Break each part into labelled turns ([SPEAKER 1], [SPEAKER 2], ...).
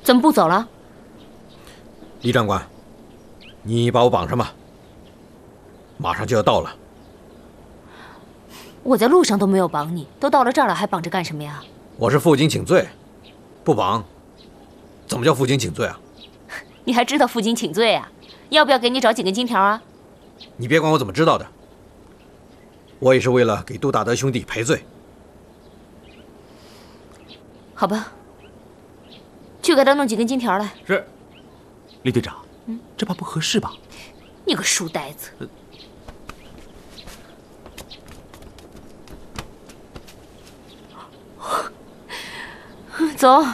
[SPEAKER 1] 怎么不走了？
[SPEAKER 2] 李长官，你把我绑上吧，马上就要到了。
[SPEAKER 1] 我在路上都没有绑你，都到了这儿了，还绑着干什么呀？
[SPEAKER 2] 我是负荆请罪，不绑，怎么叫负荆请罪啊？
[SPEAKER 1] 你还知道负荆请罪啊？要不要给你找几根金条啊？
[SPEAKER 2] 你别管我怎么知道的，我也是为了给杜大德兄弟赔罪。
[SPEAKER 1] 好吧，去给他弄几根金条来。
[SPEAKER 3] 是，李队长，这怕不合适吧？
[SPEAKER 1] 你个书呆子！走。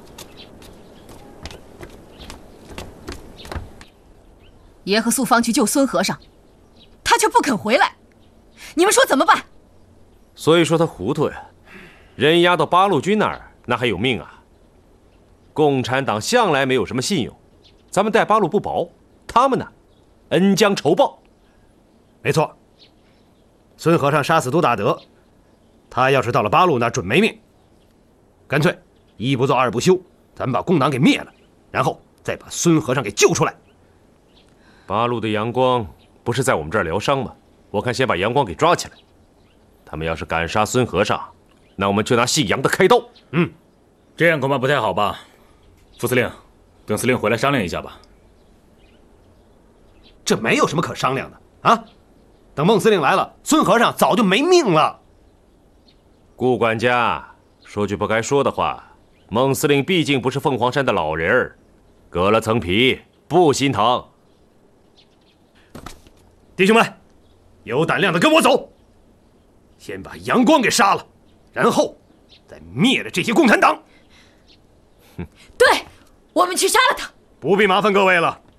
[SPEAKER 4] 爷和素芳去救孙和尚，他却不肯回来，你们说怎么办？
[SPEAKER 3] 所以说他糊涂呀，人押到八路军那儿，那还有命啊？共产党向来没有什么信用，咱们待八路不薄，他们呢，恩将仇报。
[SPEAKER 5] 没错，孙和尚杀死杜大德，他要是到了八路那准没命。干脆一不做二不休，咱们把工党给灭了，然后再把孙和尚给救出来。
[SPEAKER 3] 八路的阳光不是在我们这儿疗伤吗？我看先把阳光给抓起来。他们要是敢杀孙和尚，那我们就拿姓杨的开刀。
[SPEAKER 6] 这样恐怕不太好吧？副司令，等司令回来商量一下吧。
[SPEAKER 5] 这没有什么可商量的啊！等孟司令来了，孙和尚早就没命了。
[SPEAKER 3] 顾管家，说句不该说的话，孟司令毕竟不是凤凰山的老人儿，割了层皮不心疼。
[SPEAKER 5] 弟兄们，有胆量的跟我走，先把杨光给杀了，然后再灭了这些共产党。
[SPEAKER 4] 对，我们去杀了他。
[SPEAKER 5] 不必麻烦各位了，